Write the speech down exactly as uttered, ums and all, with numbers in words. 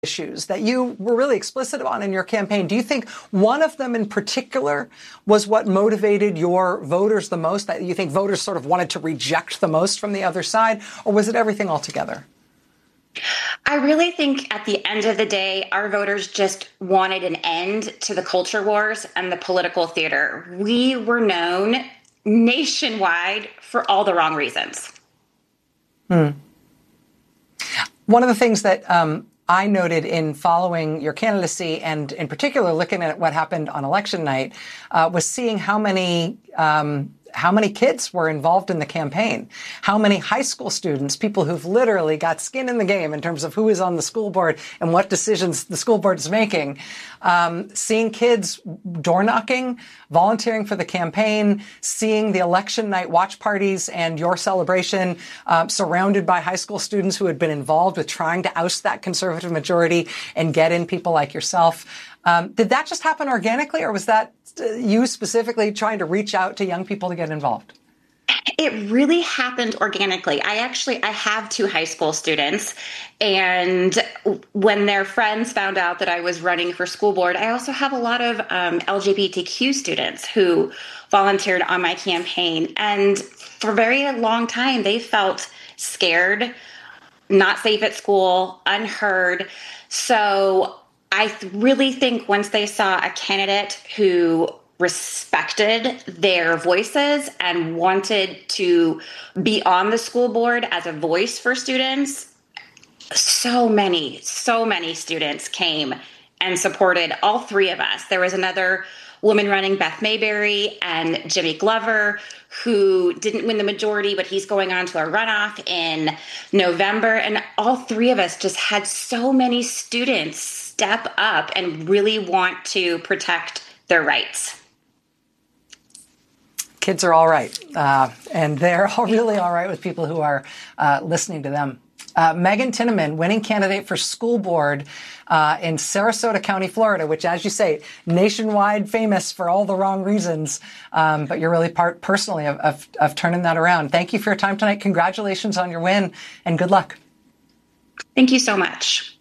issues that you were really explicit on in your campaign. Do you think one of them in particular was what motivated your voters the most, that you think voters sort of wanted to reject the most from the other side, or was it everything altogether? I really think at the end of the day, our voters just wanted an end to the culture wars and the political theater. We were known nationwide for all the wrong reasons. Hmm. One of the things that um, I noted in following your candidacy, and in particular looking at what happened on election night, uh, was seeing how many um, how many kids were involved in the campaign, how many high school students, people who've literally got skin in the game in terms of who is on the school board and what decisions the school board is making, um, seeing kids door knocking, volunteering for the campaign, seeing the election night watch parties and your celebration uh, surrounded by high school students who had been involved with trying to oust that conservative majority and get in people like yourself. Um, did that just happen organically, or was that you specifically trying to reach out to young people to get involved? It really happened organically. I actually, I have two high school students, and when their friends found out that I was running for school board, I also have a lot of um, L G B T Q students who volunteered on my campaign. And for a very long time, they felt scared, not safe at school, unheard. So I really think once they saw a candidate who respected their voices and wanted to be on the school board as a voice for students, so many, so many students came and supported all three of us. There was another woman running, Beth Mayberry, and Jimmy Glover, who didn't win the majority, but he's going on to a runoff in November. And all three of us just had so many students step up and really want to protect their rights. Kids are all right, uh, and they're all really all right with people who are uh, listening to them. Uh, Megan Tinneman, winning candidate for school board uh, in Sarasota County, Florida, which, as you say, nationwide famous for all the wrong reasons. Um, but you're really part personally of, of, of turning that around. Thank you for your time tonight. Congratulations on your win, and good luck. Thank you so much.